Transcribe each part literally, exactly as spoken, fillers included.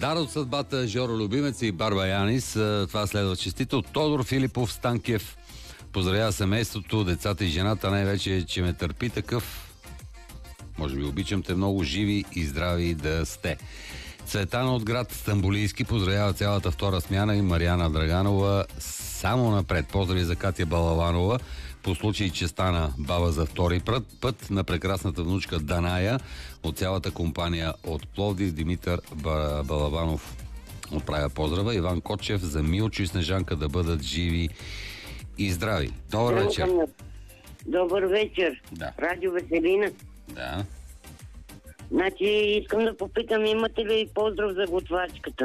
Дар от съдбата, Жоро Любимец и Барба Янис. Това следва честито. Тодор Филипов Станкев поздравява семейството, децата и жената, най-вече, че ме търпи такъв. Може би обичам те много, живи и здрави да сте. Цветана от град Стамбулийски поздравява цялата втора смяна и Мариана Драганова само напред. Поздрави за Катя Балаванова по случай, че стана баба за втори път, път на прекрасната внучка Даная от цялата компания от Пловдив. Димитър Балаванов отправя поздрава. Иван Кочев за Милчо и Снежанка да бъдат живи и здрави. Добър вечер. Добър вечер. Да. Радио Веселина. Да. Значи искам да попитам, имате ли поздрав за готвачката?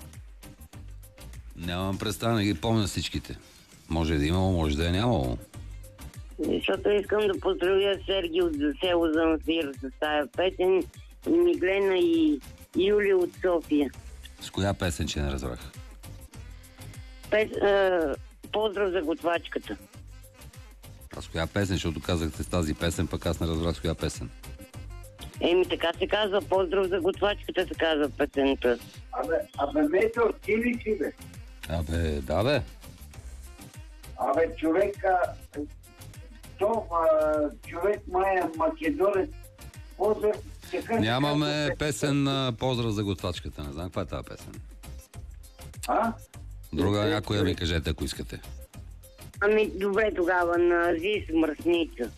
Нямам представа, не ги помня всичките. Може да имало, може да е нямало. Защото искам да поздравя Сергий от село Замфир с тая песен, и Миглена и Юли от София. С коя песен, че не разбрах? Пес, а, поздрав за готвачката. А с коя песен, защото казахте с тази песен, пък аз не разбрах с коя песен. Еми така се казва, поздрав за готвачката се казва песента. Абе, абе, Метеор, ти ли си, бе? Абе, да бе. Абе, човека, то, а, човек май е македонец, поздрав, така... Нямаме песен на поздрав за готвачката, не знам каква е тази песен. А? Друга някоя ми кажете, ако искате. Ами добре тогава, на Зис Мръсница.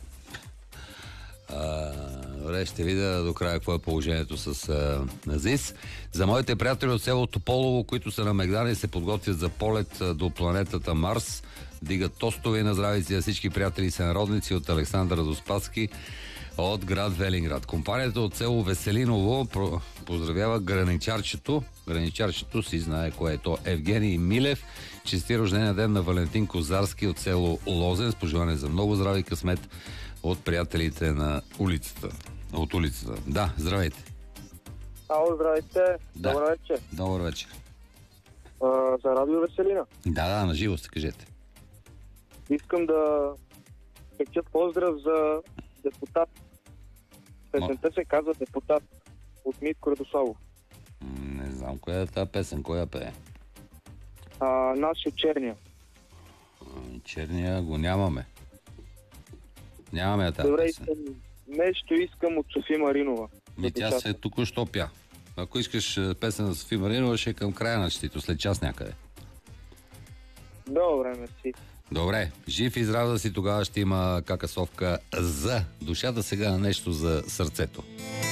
А, добре, ще видя до края какво е положението с а, Назис. За моите приятели от село Тополово, които са на Мегдана и се подготвят за полет а, до планетата Марс, дигат тостове на здравици за всички приятели и сънародници от Александър Доспаски от град Велинград. Компанията от село Веселиново поздравява граничарчето. Граничарчето си знае кое е то. Евгений Милев. Чести рождения ден на Валентин Козарски от село Лозен. С пожелание за много здраве и късмет от приятелите на улицата. От улицата. Да, здравейте. Ало, здравейте. Да. Добър вечер. Добър вечер. А, за Радио Веселина. Да, да, на живо сте, кажете. Искам да печа поздрав за депутат. Песента се казва Депутат от Митко Радославов. Не знам коя е тази песен, коя пее. А, наш е Черния. Черния го нямаме. Нямаме тази Добре, песен. искам, нещо искам от Софи Маринова. Ми тя се току-що пя. Ако искаш песен на Софи Маринова, ще е към края на четито, след час някъде. Добре, мерси. Добре, жив и здрав да си, тогава ще има какасовка за душата, сега нещо за сърцето.